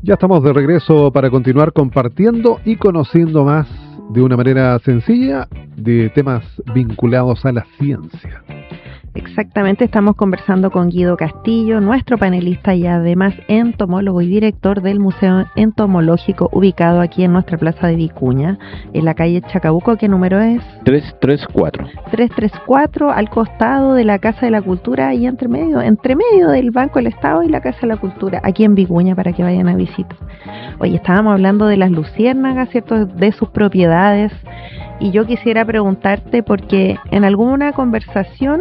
Ya estamos de regreso para continuar compartiendo y conociendo más de una manera sencilla de temas vinculados a la ciencia. Exactamente, estamos conversando con Guido Castillo, nuestro panelista y además entomólogo y director del Museo Entomológico ubicado aquí en nuestra plaza de Vicuña, en la calle Chacabuco. ¿Qué número es? 334. 334, al costado de la Casa de la Cultura y entre medio del Banco del Estado y la Casa de la Cultura, aquí en Vicuña, para que vayan a visitar. Oye, estábamos hablando de las luciérnagas, ¿cierto?, de sus propiedades, y yo quisiera preguntarte, porque en alguna conversación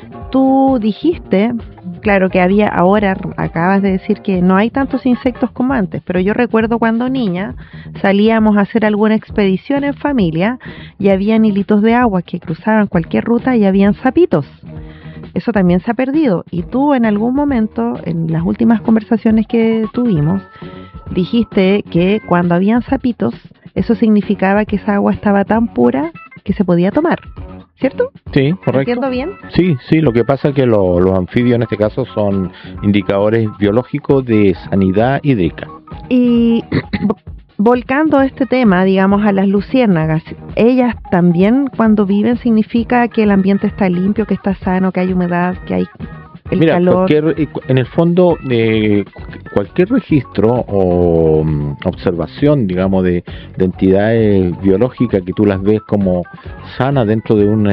tú dijiste, claro que había, ahora acabas de decir que no hay tantos insectos como antes, pero yo recuerdo cuando niña salíamos a hacer alguna expedición en familia y habían hilitos de agua que cruzaban cualquier ruta y habían sapitos. Eso también se ha perdido, y tú en algún momento, en las últimas conversaciones que tuvimos, dijiste que cuando habían sapitos, eso significaba que esa agua estaba tan pura que se podía tomar, ¿cierto? Sí, correcto. ¿Entiendo bien? Sí, lo que pasa es que los anfibios en este caso son indicadores biológicos de sanidad hídrica. Y volcando este tema, digamos, a las luciérnagas, ellas también cuando viven significa que el ambiente está limpio, que está sano, que hay humedad, que hay el calor. En el fondo, cualquier registro o observación, digamos, de entidades biológicas que tú las ves como sanas dentro de un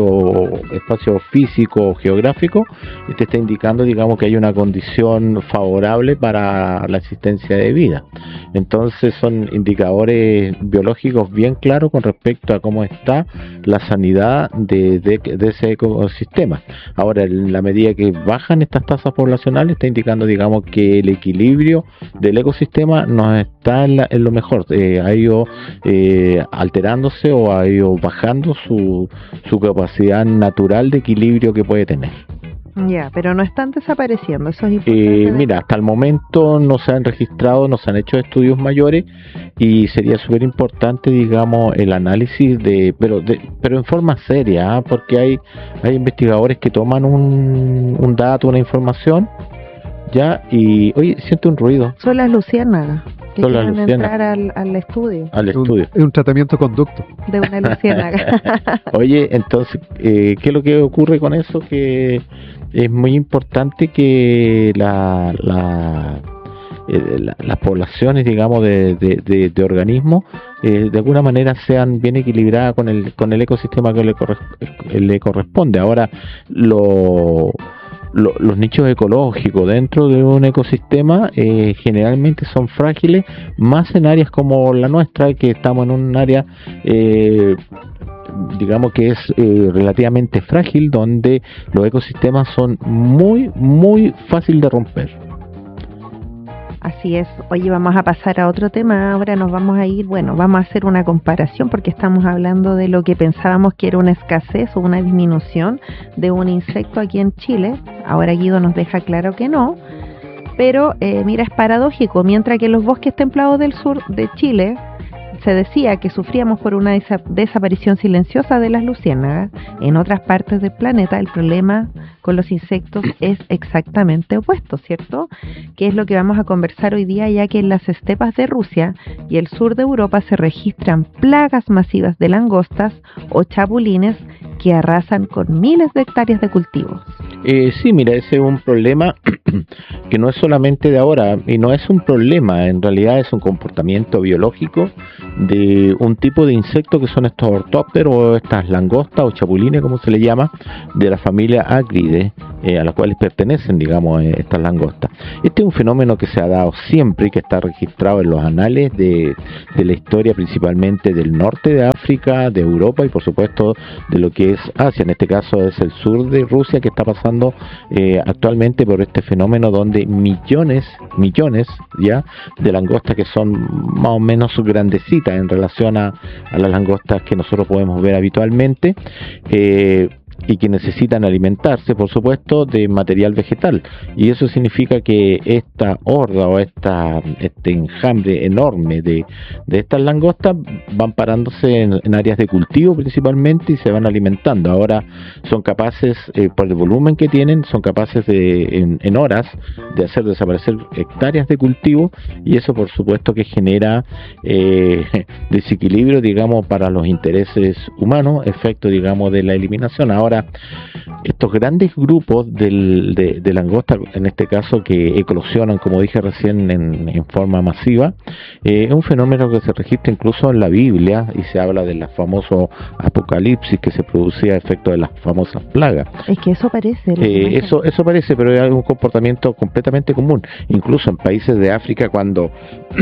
espacio físico o geográfico, te está indicando, digamos, que hay una condición favorable para la existencia de vida. Entonces son indicadores biológicos bien claros con respecto a cómo está la sanidad de ese ecosistema. Ahora, en la medida que bajan estas tasas poblacionales, está indicando, digamos, que el equilibrio del ecosistema no está en lo mejor, ha ido alterándose o ha ido bajando su capacidad natural de equilibrio que puede tener. Ya, pero no están desapareciendo, eso es importante. Mira, hasta el momento no se han registrado, no se han hecho estudios mayores, y sería súper importante, digamos, el análisis pero en forma seria, porque hay investigadores que toman un dato, una información, ya, y oye, siento un ruido. Son las luciérnagas que Son las quieren luciérnagas. entrar al estudio. Es un tratamiento conducto De una luciérnaga. Oye, entonces, ¿qué es lo que ocurre con eso? Que es muy importante que las poblaciones, digamos, de organismos de alguna manera sean bien equilibradas con el ecosistema que le corresponde. Ahora, los nichos ecológicos dentro de un ecosistema generalmente son frágiles, más en áreas como la nuestra, que estamos en un área digamos que es relativamente frágil, donde los ecosistemas son muy, muy fácil de romper. Así es. Oye, vamos a pasar a otro tema. Ahora nos vamos a ir, vamos a hacer una comparación, porque estamos hablando de lo que pensábamos que era una escasez o una disminución de un insecto aquí en Chile. Ahora Guido nos deja claro que no, pero mira, es paradójico. Mientras que en los bosques templados del sur de Chile se decía que sufríamos por una desaparición silenciosa de las luciérnagas, en otras partes del planeta el problema con los insectos es exactamente opuesto, ¿cierto? Que es lo que vamos a conversar hoy día, ya que en las estepas de Rusia y el sur de Europa se registran plagas masivas de langostas o chapulines que arrasan con miles de hectáreas de cultivos. Sí, mira, ese es un problema que no es solamente de ahora, y no es un problema, en realidad es un comportamiento biológico de un tipo de insecto que son estos ortópteros o estas langostas o chapulines, como se le llama, de la familia Acridae, a las cuales pertenecen, digamos, estas langostas. Este es un fenómeno que se ha dado siempre y que está registrado en los anales de la historia, principalmente del norte de África, de Europa y por supuesto de lo que es Asia. En este caso es el sur de Rusia, que está pasando actualmente por este fenómeno donde millones ya de langostas, que son más o menos grandecitas en relación a las langostas que nosotros podemos ver habitualmente, y que necesitan alimentarse, por supuesto, de material vegetal. Y eso significa que esta horda o este enjambre enorme de estas langostas van parándose en áreas de cultivo principalmente y se van alimentando. Ahora son capaces, por el volumen que tienen, son capaces en horas de hacer desaparecer hectáreas de cultivo, y eso por supuesto que genera desequilibrio, digamos, para los intereses humanos, efecto, digamos, de la eliminación. Ahora, estos grandes grupos de langosta, en este caso, que eclosionan, como dije recién, en forma masiva, es un fenómeno que se registra incluso en la Biblia, y se habla del famoso apocalipsis que se producía a efecto de las famosas plagas. Es que eso parece. Eso parece, pero es un comportamiento completamente común. Incluso en países de África, cuando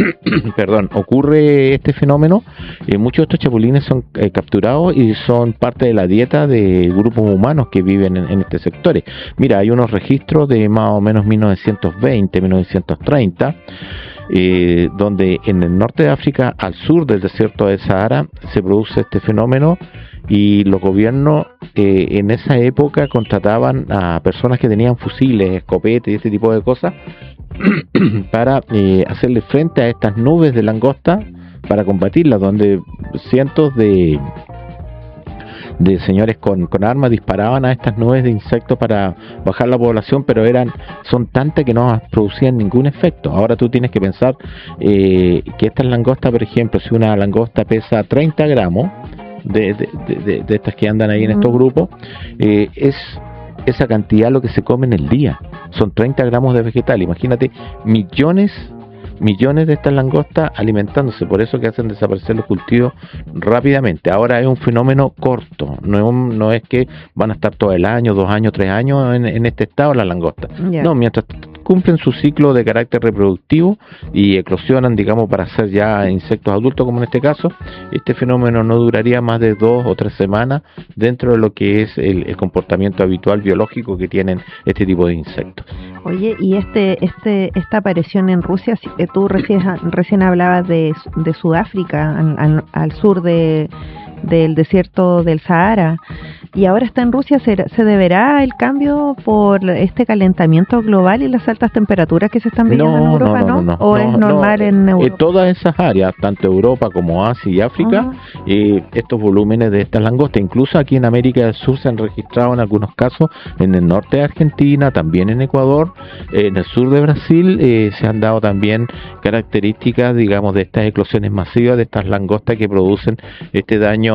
ocurre este fenómeno, muchos de estos chapulines son capturados y son parte de la dieta de grupos humanos que viven en estos sectores. Mira, hay unos registros de más o menos 1920, 1930, donde en el norte de África, al sur del desierto de Sahara, se produce este fenómeno, y los gobiernos en esa época contrataban a personas que tenían fusiles, escopetes y este tipo de cosas para hacerle frente a estas nubes de langosta para combatirlas, donde cientos de señores con armas disparaban a estas nubes de insectos para bajar la población, pero son tantas que no producían ningún efecto. Ahora tú tienes que pensar que estas langostas, por ejemplo, si una langosta pesa 30 gramos de estas que andan ahí en estos grupos, es esa cantidad lo que se come en el día. Son 30 gramos de vegetal. Imagínate, millones de estas langostas alimentándose. Por eso que hacen desaparecer los cultivos rápidamente. Ahora es un fenómeno corto, no es que van a estar todo el año, 2 años, 3 años en este estado las langostas. No, mientras cumplen su ciclo de carácter reproductivo y eclosionan, digamos, para ser ya insectos adultos, como en este caso, este fenómeno no duraría más de 2 o 3 semanas dentro de lo que es el comportamiento habitual biológico que tienen este tipo de insectos. Oye, y esta aparición en Rusia, tú recién hablabas de Sudáfrica, al sur del desierto del Sahara, y ahora está en Rusia. ¿Se deberá el cambio por este calentamiento global y las altas temperaturas que se están viviendo en Europa, no? ¿O es normal en Europa? Todas esas áreas, tanto Europa como Asia y África, estos volúmenes de estas langostas, incluso aquí en América del Sur se han registrado en algunos casos, en el norte de Argentina, también en Ecuador, en el sur de Brasil, se han dado también características, digamos, de estas eclosiones masivas de estas langostas que producen este daño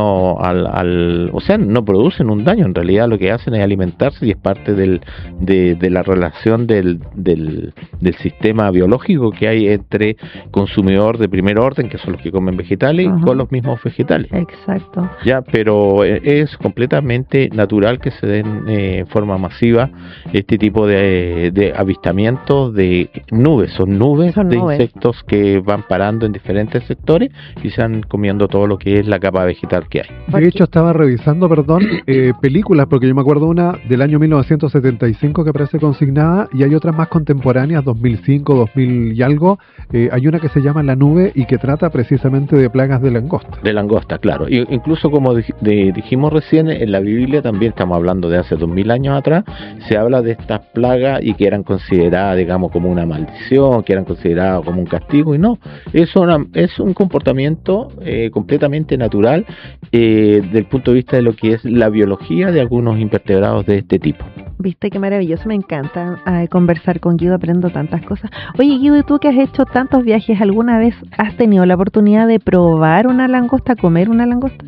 o sea, no producen un daño, en realidad lo que hacen es alimentarse, y es parte de la relación del sistema biológico que hay entre consumidor de primer orden, que son los que comen vegetales, con los mismos vegetales. Exacto. Ya, pero es completamente natural que se den en forma masiva este tipo de avistamientos de nubes. Son nubes de insectos que van parando en diferentes sectores y se van comiendo todo lo que es la capa vegetal que hay. De hecho, estaba revisando, películas, porque yo me acuerdo una del año 1975 que aparece consignada, y hay otras más contemporáneas, 2005, 2000 y algo. Hay una que se llama La Nube y que trata precisamente de plagas de langosta. De langosta, claro. Y incluso, como dijimos recién, en la Biblia también, estamos hablando de hace 2000 años atrás, se habla de estas plagas y que eran consideradas, digamos, como una maldición, que eran consideradas como un castigo, y no, es un comportamiento completamente natural desde el punto de vista de lo que es la biología de algunos invertebrados de este tipo. Viste qué maravilloso, me encanta conversar con Guido, aprendo tantas cosas. Oye, Guido, ¿y tú que has hecho tantos viajes, alguna vez has tenido la oportunidad de probar una langosta, comer una langosta?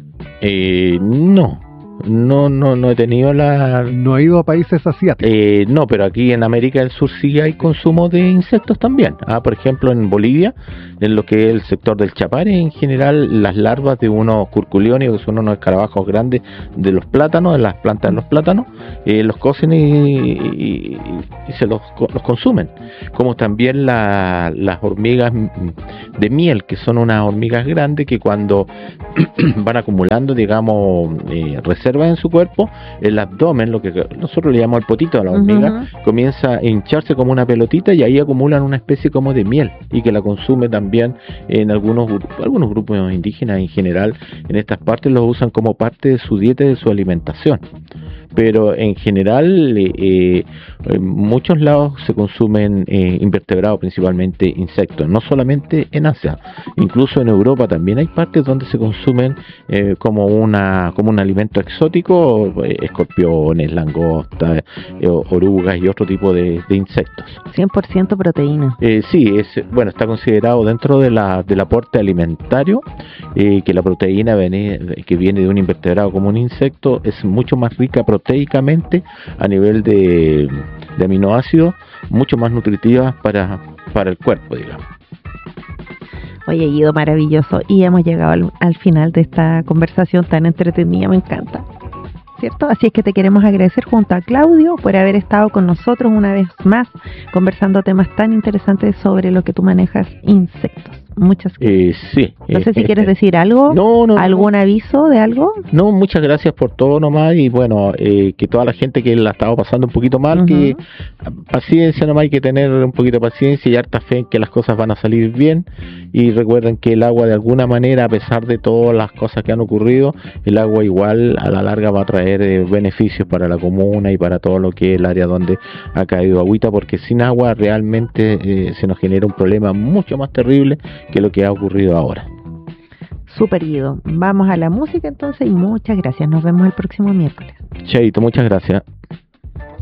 No he tenido ¿No ha ido a países asiáticos? No, pero aquí en América del Sur sí hay consumo de insectos también. Por ejemplo, en Bolivia, en lo que es el sector del Chapare, en general, las larvas de unos curculionios, que son unos escarabajos grandes de los plátanos, de las plantas de los plátanos, los cocen y se los consumen. Como también las hormigas de miel, que son unas hormigas grandes que cuando van acumulando, digamos, residuos reservas en su cuerpo, el abdomen, lo que nosotros le llamamos el potito a la hormiga, comienza a hincharse como una pelotita y ahí acumulan una especie como de miel y que la consume también en algunos grupos indígenas en general. En estas partes los usan como parte de su dieta y de su alimentación. Pero en general en muchos lados se consumen invertebrados, principalmente insectos, no solamente en Asia, incluso en Europa también hay partes donde se consumen como un alimento exótico, escorpiones, langostas, orugas y otro tipo de insectos. 100% proteína. Sí, está considerado dentro del aporte alimentario, que la proteína que viene de un invertebrado como un insecto es mucho más rica proteicamente a nivel de aminoácidos, mucho más nutritivas para el cuerpo, digamos. Oye, Guido, maravilloso. Y hemos llegado al final de esta conversación tan entretenida, me encanta, ¿cierto? Así es que te queremos agradecer junto a Claudio por haber estado con nosotros una vez más conversando temas tan interesantes sobre lo que tú manejas, insectos. Muchas gracias. Sí. No sé si quieres decir algo, algún aviso de algo. No, muchas gracias por todo nomás y bueno, que toda la gente que la ha estado pasando un poquito mal, que paciencia nomás, hay que tener un poquito de paciencia y harta fe en que las cosas van a salir bien y recuerden que el agua de alguna manera, a pesar de todas las cosas que han ocurrido, el agua igual a la larga va a traer beneficios para la comuna y para todo lo que es el área donde ha caído agüita, porque sin agua realmente se nos genera un problema mucho más terrible que lo que ha ocurrido ahora. Súper, Guido. Vamos a la música entonces y muchas gracias. Nos vemos el próximo miércoles. Chaito, muchas gracias.